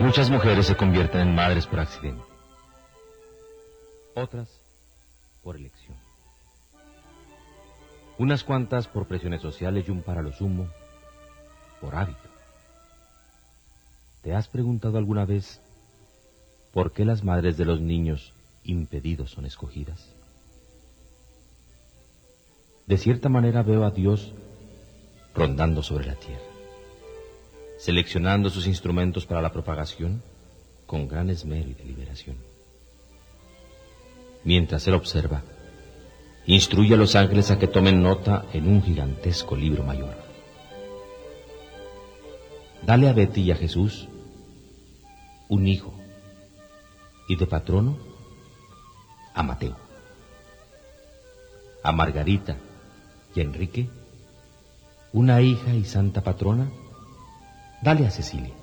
Muchas mujeres se convierten en madres por accidente, otras por elección. Unas cuantas por presiones sociales y un para lo sumo por hábito. ¿Te has preguntado alguna vez por qué las madres de los niños impedidos son escogidas? De cierta manera veo a Dios rondando sobre la tierra, seleccionando sus instrumentos para la propagación con gran esmero y deliberación. Mientras Él observa, instruye a los ángeles a que tomen nota en un gigantesco libro mayor. Dale a Betty y a Jesús un hijo, y de patrono a Mateo. A Margarita y a Enrique una hija y santa patrona, dale a Cecilia.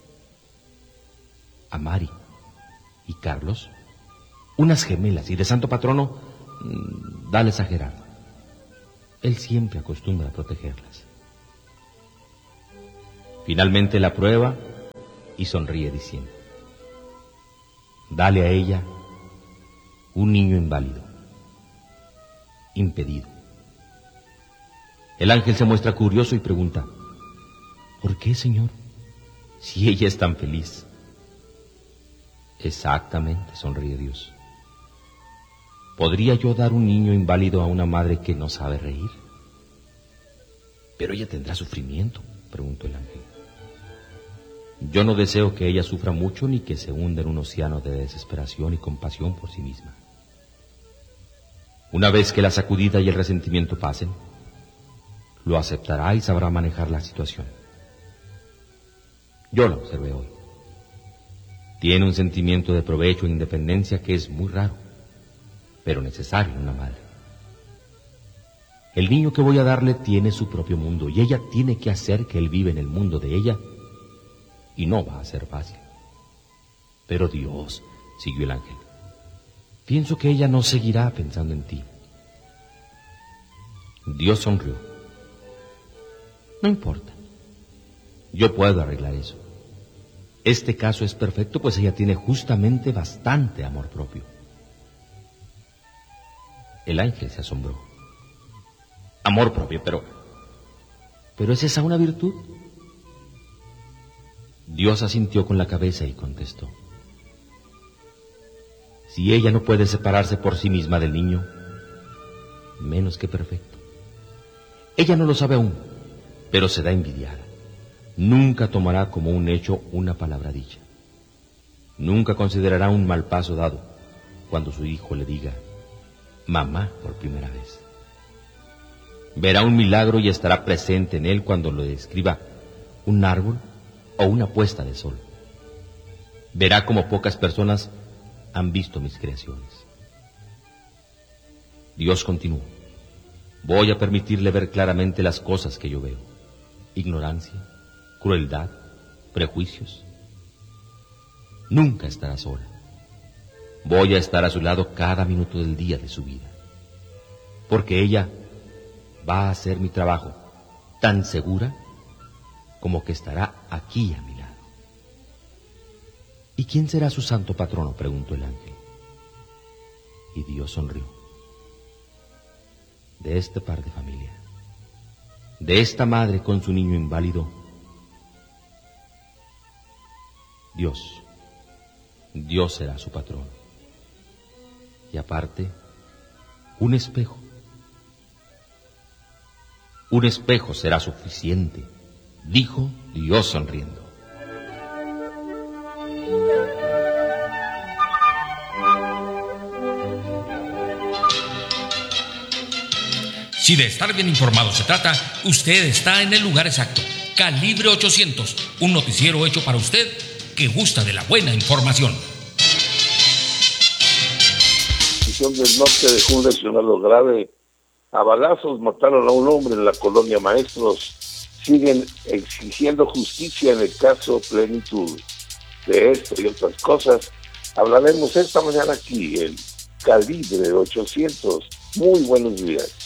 A Mari y Carlos unas gemelas, y de santo patrono dales a Gerardo. Él siempre acostumbra a protegerlas. Finalmente la prueba y sonríe diciendo: dale a ella un niño inválido, impedido. El ángel se muestra curioso y pregunta: ¿por qué, Señor? Si ella es tan feliz. Exactamente, sonríe Dios. ¿Podría yo dar un niño inválido a una madre que no sabe reír? Pero ella tendrá sufrimiento, preguntó el ángel. Yo no deseo que ella sufra mucho ni que se hunda en un océano de desesperación y compasión por sí misma. Una vez que la sacudida y el resentimiento pasen, lo aceptará y sabrá manejar la situación. Yo lo observé hoy. Tiene un sentimiento de provecho e independencia que es muy raro, pero necesario en una madre. El niño que voy a darle tiene su propio mundo y ella tiene que hacer que él viva en el mundo de ella, y no va a ser fácil. Pero Dios, siguió el ángel, pienso que ella no seguirá pensando en ti. Dios sonrió. No importa, yo puedo arreglar eso. Este caso es perfecto, pues ella tiene justamente bastante amor propio. El ángel se asombró. Amor propio, ¿pero es esa una virtud? Dios asintió con la cabeza y contestó: si ella no puede separarse por sí misma del niño, menos que perfecto. Ella no lo sabe aún, pero será envidiada. Nunca tomará como un hecho una palabra dicha. Nunca considerará un mal paso dado cuando su hijo le diga mamá por primera vez. Verá un milagro y estará presente en él cuando le describa un árbol o una puesta de sol. Verá como pocas personas han visto mis creaciones. Dios continuó: voy a permitirle ver claramente las cosas que yo veo: ignorancia, crueldad, prejuicios. Nunca estará sola. Voy a estar a su lado cada minuto del día de su vida, porque ella va a hacer mi trabajo tan segura como que estará aquí a mi lado. ¿Y quién será su santo patrono?, preguntó el ángel. Y Dios sonrió. De este par de familia, de esta madre con su niño inválido, Dios será su patrono. Y aparte, un espejo será suficiente, dijo Dios sonriendo. Si de estar bien informado se trata, usted está en el lugar exacto. Calibre 800, un noticiero hecho para usted que gusta de la buena información. Del norte dejó un lesionado grave. A balazos mataron a un hombre en la colonia Maestros. Siguen exigiendo justicia en el caso Plenitud. De esto y otras cosas hablaremos esta mañana aquí en Calibre 800. Muy buenos días.